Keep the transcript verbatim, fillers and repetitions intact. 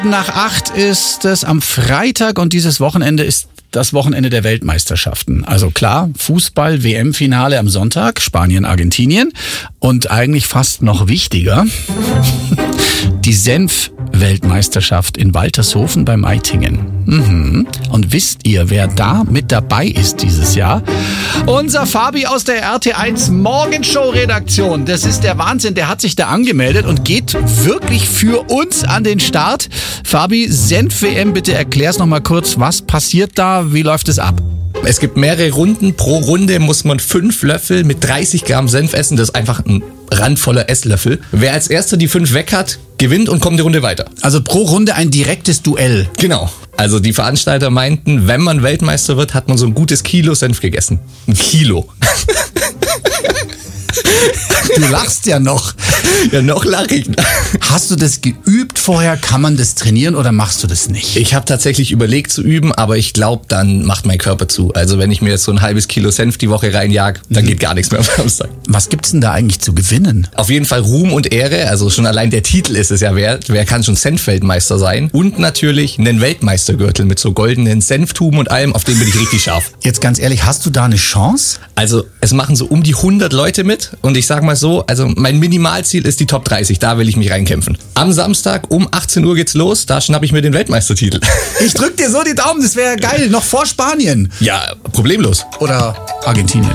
Nach acht ist es am Freitag und dieses Wochenende ist das Wochenende der Weltmeisterschaften. Also klar, Fußball, W M-Finale am Sonntag, Spanien, Argentinien. Und eigentlich fast noch wichtiger, die Senf-Weltmeisterschaft in Waltershofen bei Meitingen. Mhm. Und wisst ihr, wer da mit dabei ist dieses Jahr? Unser Fabi aus der R T eins Morgenshow-Redaktion. Das ist der Wahnsinn. Der hat sich da angemeldet und geht wirklich für uns an den Start. Fabi, Senf-W M, bitte erklär's noch mal kurz. Was passiert da? Wie läuft es ab? Es gibt mehrere Runden. Pro Runde muss man fünf Löffel mit dreißig Gramm Senf essen. Das ist einfach ein randvoller Esslöffel. Wer als erster die fünf weg hat, gewinnt und kommt die Runde weiter. Also pro Runde ein direktes Duell. Genau. Also die Veranstalter meinten, wenn man Weltmeister wird, hat man so ein gutes Kilo Senf gegessen. Ein Kilo. Du lachst ja noch. Ja, noch lache ich. Hast du das geübt vorher? Kann man das trainieren oder machst du das nicht? Ich habe tatsächlich überlegt zu üben, aber ich glaube, dann macht mein Körper zu. Also wenn ich mir jetzt so ein halbes Kilo Senf die Woche reinjag, dann mhm. geht gar nichts mehr am Samstag. Was gibt's denn da eigentlich zu gewinnen? Auf jeden Fall Ruhm und Ehre. Also schon allein der Titel ist es ja wert. Wer kann schon Senfweltmeister sein? Und natürlich einen Weltmeistergürtel mit so goldenen Senftuben und allem, auf den bin ich richtig scharf. Jetzt ganz ehrlich, hast du da eine Chance? Also es machen so um die hundert Leute mit. Und ich sag mal so, also mein Minimalziel ist die Top dreißig, da will ich mich reinkämpfen. Am Samstag um achtzehn Uhr geht's los, da schnapp ich mir den Weltmeistertitel. Ich drück dir so die Daumen, das wäre geil, noch vor Spanien. Ja, problemlos. Oder Argentinien.